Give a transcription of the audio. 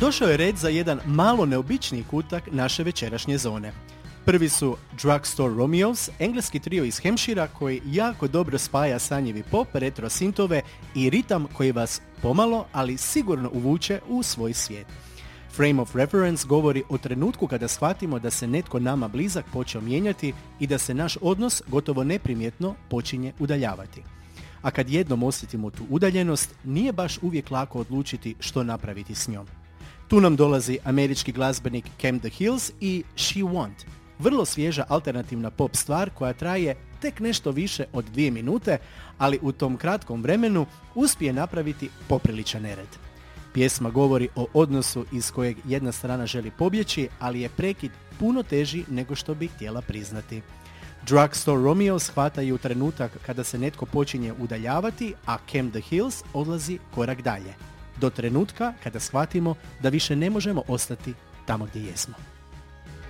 Došao je red za jedan malo neobičniji kutak naše večerašnje zone. Prvi su Drugstore Romeos, engleski trio iz Hampshira koji jako dobro spaja sanjivi pop, retro sintove i ritam koji vas pomalo, ali sigurno uvuče u svoj svijet. Frame of Reference govori o trenutku kada shvatimo da se netko nama blizak počeo mijenjati i da se naš odnos gotovo neprimjetno počinje udaljavati. A kad jednom osjetimo tu udaljenost, nije baš uvijek lako odlučiti što napraviti s njom. Tu nam dolazi američki glazbenik Cam the Hills i She Won't. Vrlo svježa alternativna pop stvar koja traje tek nešto više od 2 minute, ali u tom kratkom vremenu uspije napraviti popriličan nered. Pjesma govori o odnosu iz kojeg jedna strana želi pobjeći, ali je prekid puno teži nego što bi htjela priznati. Drugstore Romeo shvataju trenutak kada se netko počinje udaljavati, a Cam the Hills odlazi korak dalje. Do trenutka kada shvatimo da više ne možemo ostati tamo gdje jesmo.